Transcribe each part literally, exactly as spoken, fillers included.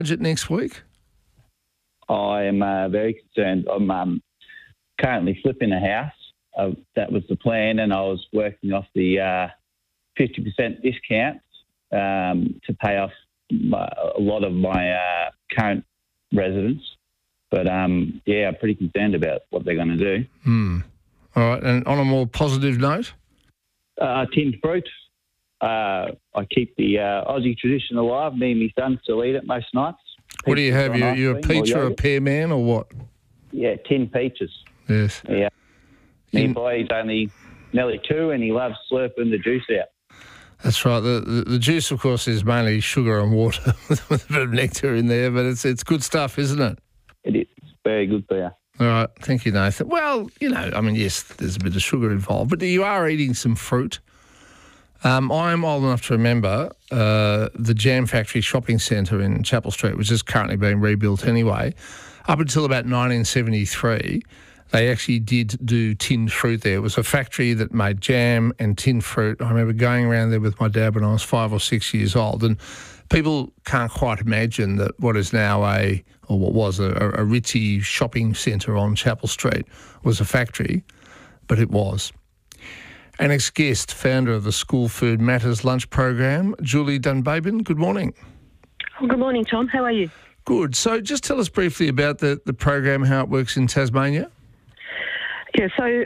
budget next week? I am uh, very concerned. I'm um, currently flipping a house. Uh, that was the plan, and I was working off the uh, fifty percent discount um, to pay off my, a lot of my uh, current residents. But, um, yeah, I'm pretty concerned about what they're going to do. Hmm. All right, and on a more positive note? Uh, tinned fruit. Uh, I keep the uh, Aussie tradition alive. Me and my son still eat it most nights. What do you have? You, you're a peach or, or a pear man or what? Yeah, tinned peaches. Yes. Yeah. My boy, he's only nearly two and he loves slurping the juice out. That's right. The, the the juice, of course, is mainly sugar and water with a bit of nectar in there, but it's it's good stuff, isn't it? It is. It's very good for you. All right. Thank you, Nathan. Well, you know, I mean, yes, there's a bit of sugar involved, but you are eating some fruit. Um, I'm old enough to remember uh, the Jam Factory shopping centre in Chapel Street, which is currently being rebuilt anyway. Up until about nineteen seventy-three, they actually did do tinned fruit there. It was a factory that made jam and tinned fruit. I remember going around there with my dad when I was five or six years old, and people can't quite imagine that what is now a, or what was a, a ritzy shopping centre on Chapel Street was a factory, but it was. Our next guest, founder of the School Food Matters lunch program, Julie Dunbabin. Good morning. Well, good morning, Tom. How are you? Good. So just tell us briefly about the, the program, how it works in Tasmania. Yeah, so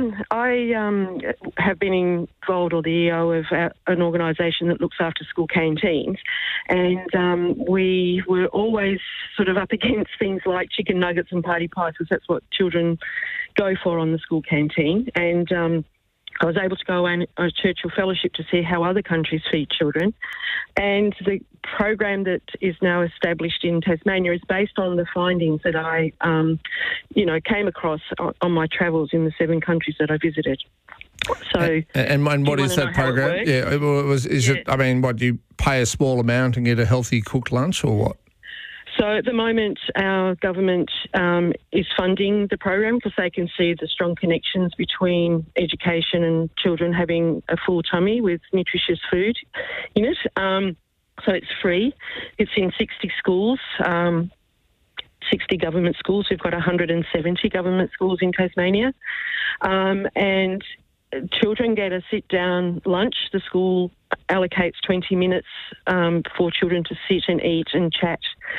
I um, have been involved, or the E O of uh, an organisation that looks after school canteens, and um, we were always sort of up against things like chicken nuggets and party pies, because that's what children go for on the school canteen. And um, I was able to go on a Churchill Fellowship to see how other countries feed children. And the program that is now established in Tasmania is based on the findings that I, um, you know, came across on, on my travels in the seven countries that I visited. So, and, and, and what is that program? Yeah, it was. Is yeah. it? I mean, what, do you pay a small amount and get a healthy cooked lunch, or what? So at the moment, our government um, is funding the program because they can see the strong connections between education and children having a full tummy with nutritious food in it. Um, so it's free. It's in sixty schools, um, sixty government schools. We've got one hundred seventy government schools in Tasmania. Um, and children get a sit-down lunch. The school allocates twenty minutes um, for children to sit and eat and chat.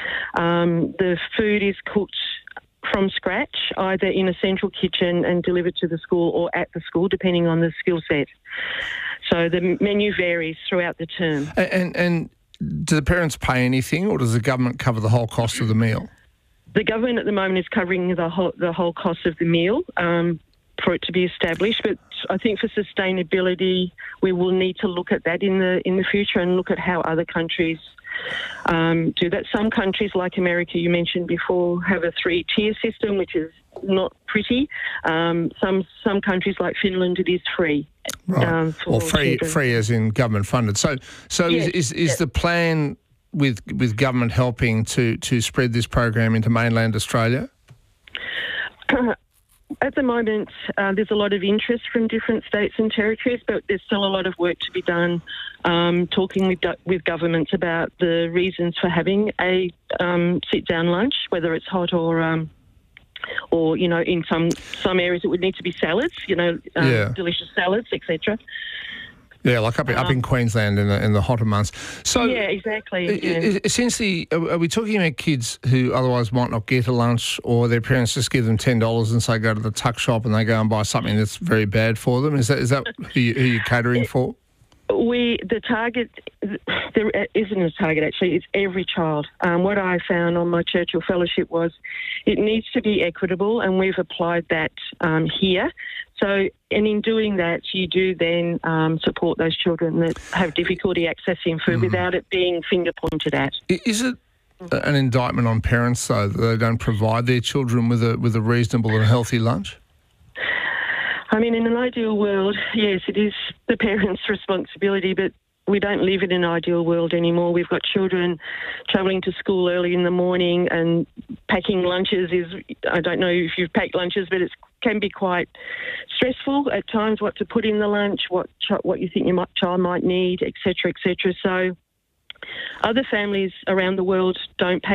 Um, the food is cooked from scratch, either in a central kitchen and delivered to the school or at the school, depending on the skill set. So the menu varies throughout the term. And, and, and do the parents pay anything, or does the government cover the whole cost of the meal? The government at the moment is covering the whole, the whole cost of the meal. Um, for it to be established, but I think for sustainability, we will need to look at that in the in the future and look at how other countries um, do that. Some countries, like America, you mentioned before, have a three-tier system, which is not pretty. Um, some some countries, like Finland, it is free. Right. Um, for or free, children. free as in government funded. So, so Yes, is is, is yes. the plan with with government helping to to spread this program into mainland Australia? At the moment, uh, there's a lot of interest from different states and territories, but there's still a lot of work to be done um, talking with with governments about the reasons for having a um, sit-down lunch, whether it's hot or, um, or you know, in some, some areas it would need to be salads, you know, um, Yeah. delicious salads, et cetera. Yeah, like up, up in Um, Queensland in the in the hotter months. So yeah, exactly. e- yeah. e- essentially, are are we talking about kids who otherwise might not get a lunch, or their parents just give them ten dollars and say go to the tuck shop and they go and buy something that's very bad for them? Is that is that who, you, who you're catering for? We the target there isn't a target actually. It's every child. Um, what I found on my Churchill Fellowship was it needs to be equitable, and we've applied that um, here. So, and in doing that, you do then um, support those children that have difficulty accessing food mm. without it being finger pointed at. Is it an indictment on parents though that they don't provide their children with a with a reasonable and healthy lunch? I mean, in an ideal world, yes, it is the parents' responsibility, but we don't live in an ideal world anymore. We've got children travelling to school early in the morning, and packing lunches is, I don't know if you've packed lunches, but it can be quite stressful at times, what to put in the lunch, what what you think your child might need, et cetera, et cetera. So Other families around the world don't pay